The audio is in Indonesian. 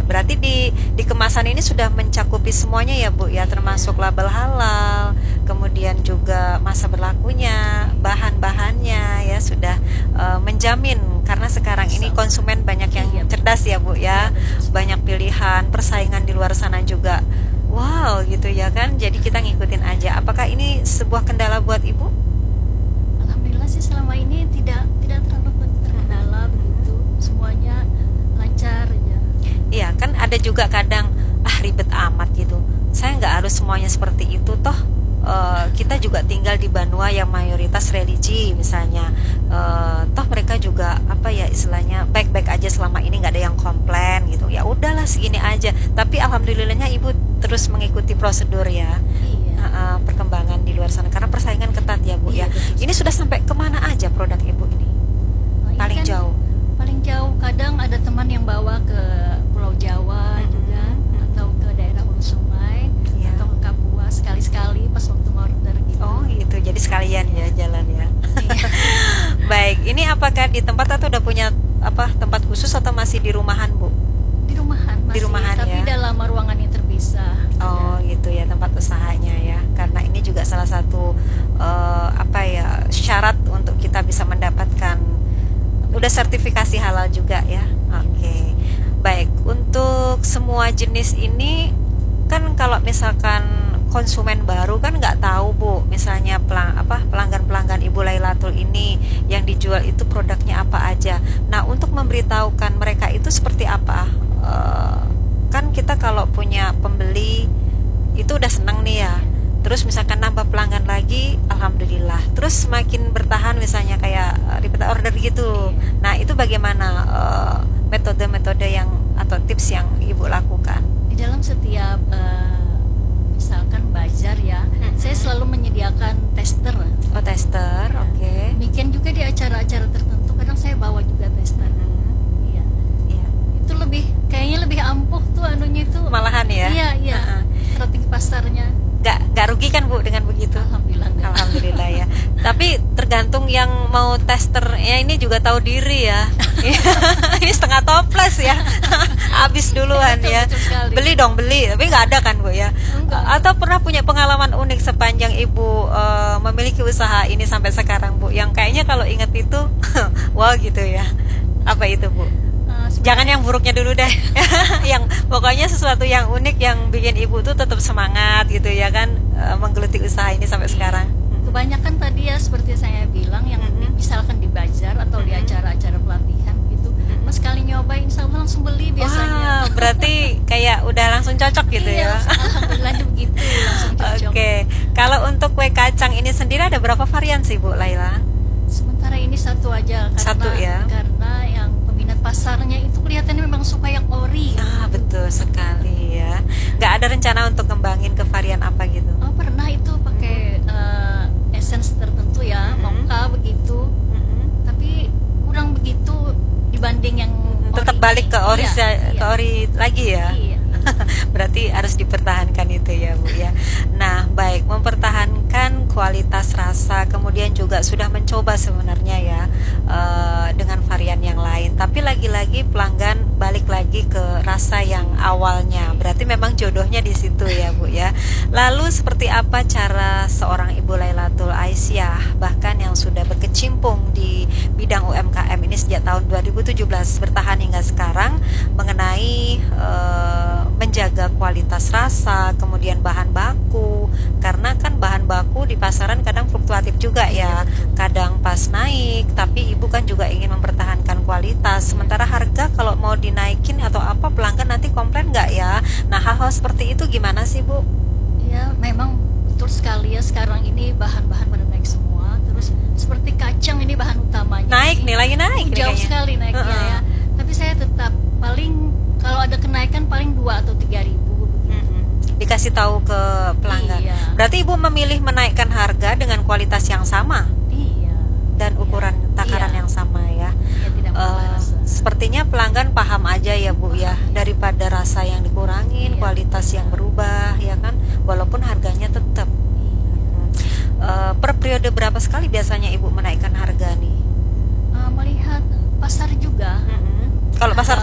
Berarti di kemasan ini sudah mencakupi semuanya ya Bu ya, termasuk label halal, kemudian juga masa berlakunya, bahan-bahannya ya sudah menjamin, karena sekarang ini konsumen banyak yang cerdas ya Bu ya, banyak pilihan, persaingan di luar sana juga. Wow gitu ya kan, jadi kita ngikutin aja. Apakah ini sebuah kendala buat Ibu? Alhamdulillah sih selama ini tidak terlalu terkendala begitu, semuanya lancar aja. Iya kan, ada juga kadang ribet amat gitu. Saya nggak harus semuanya seperti itu toh. Kita juga tinggal di Banua yang mayoritas religi misalnya. Toh mereka juga apa ya istilahnya baik-baik aja selama ini, nggak ada yang komplain gitu. Ya udahlah segini aja. Tapi alhamdulillahnya Ibu terus mengikuti prosedur ya. Iya. Perkembangan di luar sana karena persaingan ketat ya Bu ya. Iya, betul. Ini sudah sampai kemana aja produk Ibu ini? Ini Paling kan jauh. paling jauh kadang ada teman yang bawa ke Pulau Jawa juga, atau ke daerah Hulu Sungai, Iya. atau ke Kapuas sekali-sekali pas waktu order gitu. Oh gitu, jadi sekalian ya jalan ya. Iya. Baik, ini apakah di tempat atau udah punya tempat khusus atau masih di rumahan Bu? Di rumahan masih, Di rumahan tapi ya. dalam ruangan yang terpisah. Oh gitu ya, tempat usahanya ya. Karena ini juga salah satu syarat untuk kita bisa mendapatkan udah sertifikasi halal juga ya. Oke. Baik, untuk semua jenis ini kan kalau misalkan konsumen baru kan nggak tahu Bu, misalnya pelanggan-pelanggan Ibu Lailatul ini yang dijual itu produknya apa aja. Nah, untuk memberitahukan mereka itu seperti apa? Kan kita kalau punya pembeli itu udah seneng nih ya. Terus misalkan nambah pelanggan lagi, alhamdulillah. Terus semakin bertahan misalnya kayak repeat order gitu. Nah, itu bagaimana metode-metode yang atau tips yang Ibu lakukan? Di dalam setiap misalkan bazar ya, saya selalu menyediakan tester. Oh, tester, oke. Demikian juga di acara-acara tertentu kadang saya bawa juga tester. Iya. Iya. Itu kayaknya lebih ampuh tuh anunya itu. Malahan ya? Iya. Strategi pasarnya. Nggak rugi kan Bu dengan begitu? Alhamdulillah enggak. Alhamdulillah ya. Tapi tergantung yang mau tester ya, ini juga tahu diri ya. Ini setengah toples ya. Habis duluan ya. Betul sekali. Beli, tapi nggak ada kan Bu ya? Enggak. Atau pernah punya pengalaman unik sepanjang Ibu memiliki usaha ini sampai sekarang Bu, yang kayaknya kalau ingat itu wow gitu ya. Apa itu Bu? Jangan yang buruknya dulu deh. Yang pokoknya sesuatu yang unik yang bikin Ibu tuh tetap semangat gitu ya kan, menggeluti usaha ini sampai sekarang. Kebanyakan tadi ya seperti saya bilang yang misalkan di bazar atau di acara-acara pelatihan gitu, pas kali nyobain insya Allah langsung beli biasanya. Wah, berarti kayak udah langsung cocok gitu Iya, ya. alhamdulillahnya begitu langsung cocok. Oke. Kalau untuk kue kacang ini sendiri ada berapa varian sih Bu Laila? Sementara ini satu aja karena, Satu ya. karena yang peminat pasarnya itu kelihatannya memang suka yang ori. Betul sekali ya. Nggak ada rencana untuk ngembangin ke varian apa gitu? Oh, pernah itu pakai essence tertentu ya, mocha begitu. Tapi kurang begitu dibanding yang Tetap ori balik ini. ke ori, Iya, ke ori lagi ya. Iya. Berarti harus dipertahankan itu ya Bu ya. Nah, baik, mempertahankan kualitas rasa, kemudian juga sudah mencoba sebenarnya ya dengan varian yang lain. Tapi lagi-lagi pelanggan balik lagi ke rasa yang awalnya. Berarti memang jodohnya di situ ya Bu ya. Lalu seperti apa cara seorang Ibu Lailatul Aisyah bahkan yang sudah berkecimpung di bidang UMKM ini sejak tahun 2017 bertahan hingga sekarang mengenai menjaga kualitas rasa, kemudian bahan baku, karena kan bahan baku di pasaran kadang fluktuatif juga ya, kadang pas naik, tapi Ibu kan juga ingin mempertahankan kualitas, sementara harga kalau mau dinaikin atau apa pelanggan nanti komplain nggak ya? Nah, hal-hal seperti itu gimana sih Bu? Ya, memang betul sekali ya, sekarang ini bahan-bahan pada naik semua. Terus seperti kacang ini bahan utamanya. Naik nih, lagi naik nih Jauh kayaknya. sekali naiknya ya. Tapi saya tetap paling kalau ada kenaikan paling 2 atau 3 ribu begitu. Dikasih tahu ke pelanggan. Iya. Berarti Ibu memilih menaikkan harga dengan kualitas yang sama Iya. dan ukuran takaran Iya. yang sama ya. Ya, tidak menambah rasa. Sepertinya pelanggan paham aja ya Bu ya, daripada rasa yang dikurangin, Iya. kualitas yang berubah ya kan, walaupun harganya tetap. Per periode berapa sekali biasanya Ibu menaikkan harga nih? Melihat pasar juga. Kalau pasar